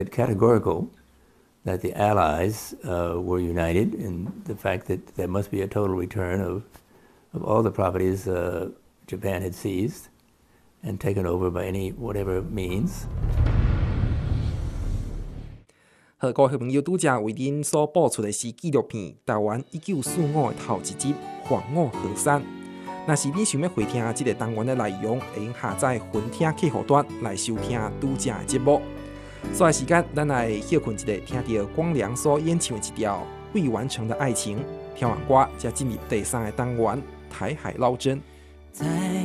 categorical that the Allies were united in the fact that there must be a total return of all the properties Japan had seized and taken over by any whatever means. 好，各位朋友，拄则为恁所播出的是纪录片《台湾1945》的头一集《黄我河山》。若是你想要回听这个单元的内容，会用下载分听客户端来收听拄则的节目。所以时间，咱来休困一下，听到光良所演唱的一条《未完成的爱情》，听完歌，才进入第3个单元《台海捞针》。